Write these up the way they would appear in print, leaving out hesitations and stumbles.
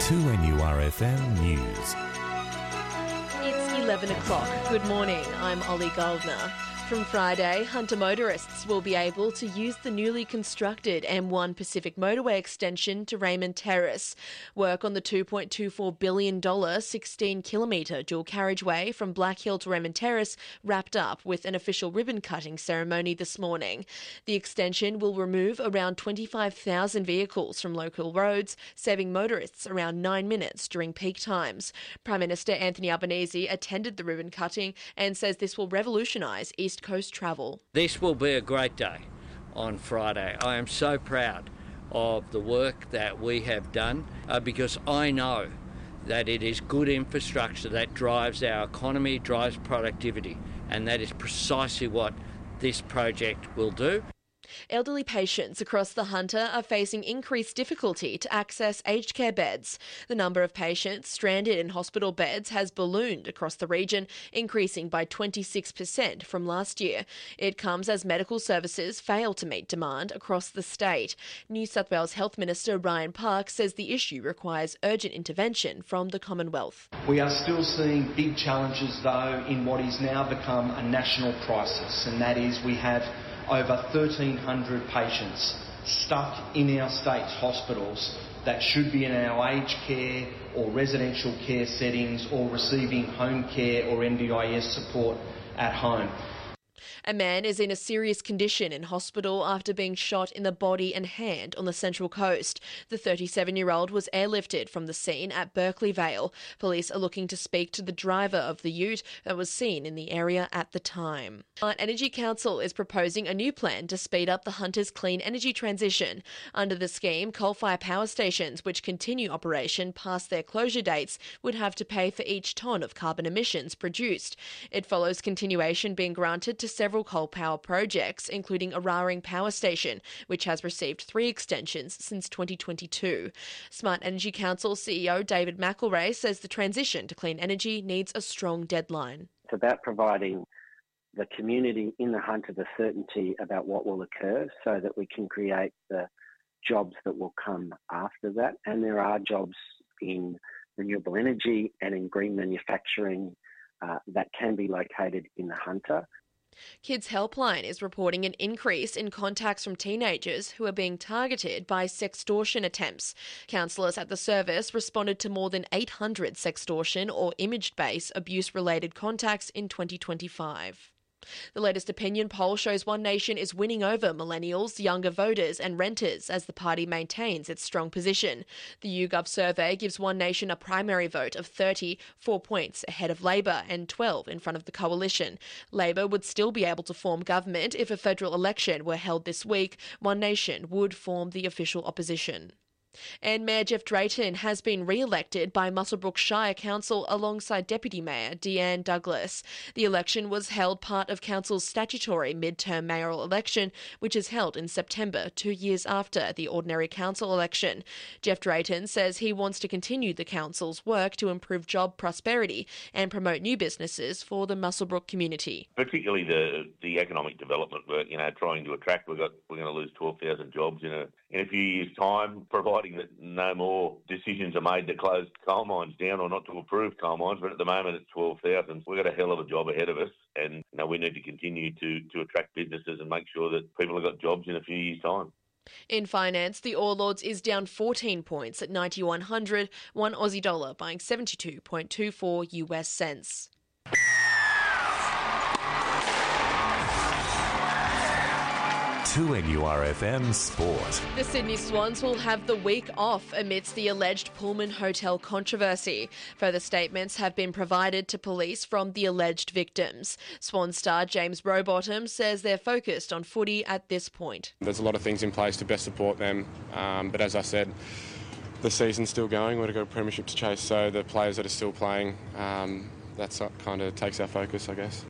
2NURFM News. It's 11 o'clock. Good morning, I'm Ollie Goldner. From Friday, Hunter motorists will be able to use the newly constructed M1 Pacific motorway extension to Raymond Terrace. Work on the $2.24 billion 16-kilometre dual carriageway from Black Hill to Raymond Terrace wrapped up with an official ribbon-cutting ceremony this morning. The extension will remove around 25,000 vehicles from local roads, saving motorists around 9 minutes during peak times. Prime Minister Anthony Albanese attended the ribbon-cutting and says this will revolutionise East Coast travel. This will be a great day on Friday. I am so proud of the work that we have done because I know that it is good infrastructure that drives our economy, drives productivity, and that is precisely what this project will do. Elderly patients across the Hunter are facing increased difficulty to access aged care beds. The number of patients stranded in hospital beds has ballooned across the region, increasing by 26% from last year. It comes as medical services fail to meet demand across the state. New South Wales Health Minister Ryan Park says the issue requires urgent intervention from the Commonwealth. We are still seeing big challenges, though, in what is now become a national crisis, and that is we have over 1,300 patients stuck in our state's hospitals that should be in our aged care or residential care settings or receiving home care or NDIS support at home. A man is in a serious condition in hospital after being shot in the body and hand on the Central Coast. The 37-year-old was airlifted from the scene at Berkeley Vale. Police are looking to speak to the driver of the ute that was seen in the area at the time. Smart Energy Council is proposing a new plan to speed up the Hunter's clean energy transition. Under the scheme, coal-fired power stations which continue operation past their closure dates would have to pay for each tonne of carbon emissions produced. It follows continuation being granted to several coal power projects, including Araring Power Station, which has received 3 extensions since 2022. Smart Energy Council CEO David McElrea says the transition to clean energy needs a strong deadline. It's about providing the community in the Hunter the certainty about what will occur so that we can create the jobs that will come after that. And there are jobs in renewable energy and in green manufacturing that can be located in the Hunter. Kids Helpline is reporting an increase in contacts from teenagers who are being targeted by sextortion attempts. Counsellors at the service responded to more than 800 sextortion or image-based abuse-related contacts in 2025. The latest opinion poll shows One Nation is winning over millennials, younger voters and renters as the party maintains its strong position. The YouGov survey gives One Nation a primary vote of 30, 4 points ahead of Labor and 12 in front of the coalition. Labor would still be able to form government if a federal election were held this week. One Nation would form the official opposition. And Mayor Jeff Drayton has been re-elected by Muswellbrook Shire Council alongside Deputy Mayor Deanne Douglas. The election was held part of Council's statutory mid-term mayoral election, which is held in September, 2 years after the ordinary council election. Jeff Drayton says he wants to continue the council's work to improve job prosperity and promote new businesses for the Muswellbrook community. Particularly the economic development work, trying to attract. We're going to lose 12,000 jobs in a few years' time, providing that no more decisions are made to close coal mines down or not to approve coal mines, but at the moment it's 12,000. We've got a hell of a job ahead of us, and we need to continue to attract businesses and make sure that people have got jobs in a few years' time. In finance, the All Ords is down 14 points at 9100, one Aussie dollar buying 72.24 US cents. 2NURFM Sport. The Sydney Swans will have the week off amidst the alleged Pullman Hotel controversy. Further statements have been provided to police from the alleged victims. Swan star James Rowbottom says they're focused on footy at this point. There's a lot of things in place to best support them, but as I said, the season's still going. We've got a premiership to chase, so the players that are still playing, that's what kind of takes our focus, I guess.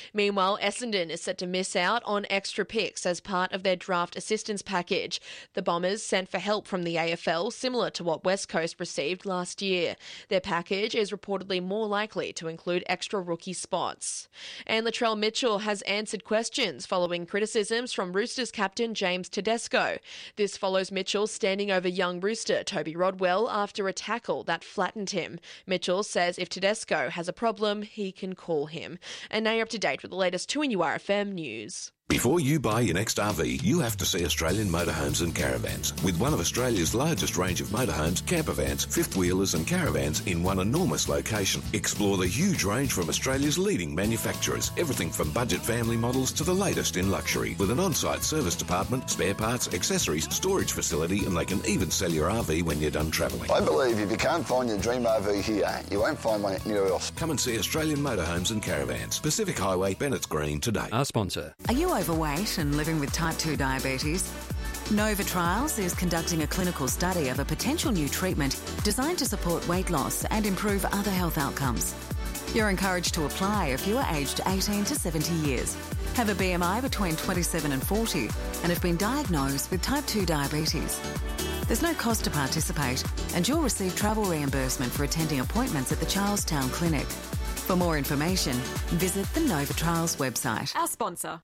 Meanwhile, Essendon is set to miss out on extra picks as part of their draft assistance package. The Bombers sent for help from the AFL, similar to what West Coast received last year. Their package is reportedly more likely to include extra rookie spots. And Latrell Mitchell has answered questions following criticisms from Roosters captain James Tedesco. This follows Mitchell standing over young Rooster Toby Rodwell after a tackle that flattened him. Mitchell says if Tedesco has a problem, he can call him. And now you're up to date with the latest 2NURFM news. Before you buy your next RV, you have to see Australian Motorhomes and Caravans. With one of Australia's largest range of motorhomes, campervans, fifth-wheelers and caravans in one enormous location. Explore the huge range from Australia's leading manufacturers. Everything from budget family models to the latest in luxury. With an on-site service department, spare parts, accessories, storage facility, and they can even sell your RV when you're done travelling. I believe if you can't find your dream RV here, you won't find one anywhere else. Come and see Australian Motorhomes and Caravans. Pacific Highway, Bennett's Green today. Our sponsor. Are you overweight and living with type 2 diabetes? Nova Trials is conducting a clinical study of a potential new treatment designed to support weight loss and improve other health outcomes. You're encouraged to apply if you are aged 18 to 70 years, have a BMI between 27 and 40, and have been diagnosed with type 2 diabetes. There's no cost to participate, and you'll receive travel reimbursement for attending appointments at the Charlestown Clinic. For more information, visit the Nova Trials website. Our sponsor.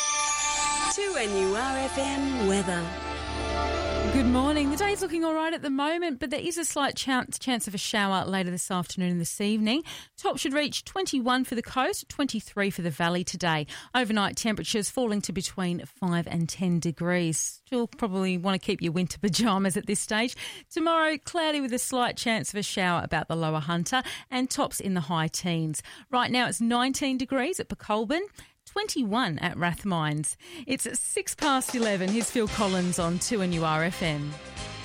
2NURFM weather. Good morning. The day's looking all right at the moment, but there is a slight chance of a shower later this afternoon and this evening. Top should reach 21 for the coast, 23 for the valley today. Overnight temperatures falling to between 5 and 10 degrees. You'll probably want to keep your winter pyjamas at this stage. Tomorrow, cloudy with a slight chance of a shower about the lower Hunter and tops in the high teens. Right now it's 19 degrees at Pecolbin. 21 at Rathmines. It's 11:06. Here's Phil Collins on 2NURFM.